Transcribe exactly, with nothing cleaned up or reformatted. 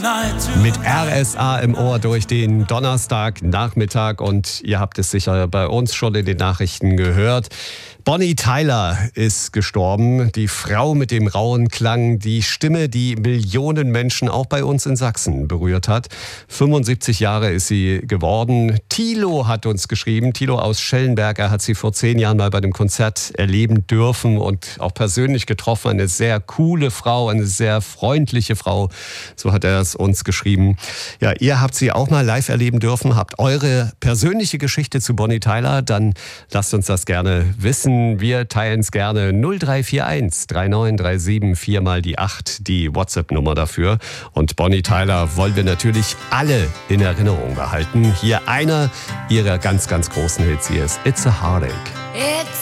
Mit R S A im Ohr durch den Donnerstagnachmittag und ihr habt es sicher bei uns schon in den Nachrichten gehört. Bonnie Tyler ist gestorben, die Frau mit dem rauen Klang, die Stimme, die Millionen Menschen auch bei uns in Sachsen berührt hat. fünfundsiebzig Jahre ist sie geworden. Thilo hat uns geschrieben, Thilo aus Schellenberg, er hat sie vor zehn Jahren mal bei dem Konzert erleben dürfen und auch persönlich getroffen. Eine sehr coole Frau, eine sehr freundliche Frau, so hat er es uns geschrieben. Ja, ihr habt sie auch mal live erleben dürfen, habt eure persönliche Geschichte zu Bonnie Tyler, dann lasst uns das gerne wissen. Wir teilen es gerne. null drei vier eins drei neun drei sieben vier mal die acht, die WhatsApp-Nummer dafür. Und Bonnie Tyler wollen wir natürlich alle in Erinnerung behalten. Hier einer ihrer ganz, ganz großen Hits. Hier ist It's a Heartache. It's